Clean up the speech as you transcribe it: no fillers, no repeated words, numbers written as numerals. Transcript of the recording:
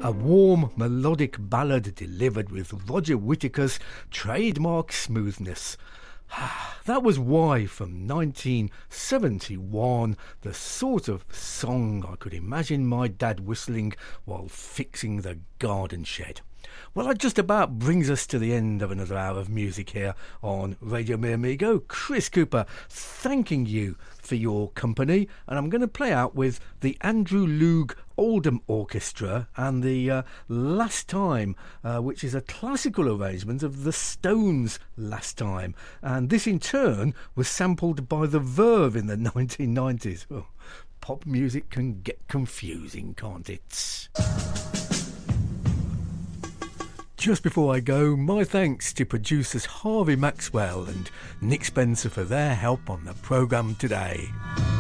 A warm, melodic ballad delivered with Roger Whittaker's trademark smoothness. That was Why from 1971, the sort of song I could imagine my dad whistling while fixing the garden shed. Well, that just about brings us to the end of another hour of music here on Radio Me Amigo. Chris Cooper thanking you for your company, and I'm going to play out with the Andrew Loog Oldham Orchestra and the Last Time, which is a classical arrangement of the Stones' Last Time, and this in turn was sampled by The Verve in the 1990s. Oh, pop music can get confusing, can't it? Just before I go, my thanks to producers Harvey Maxwell and Nick Spencer for their help on the programme today.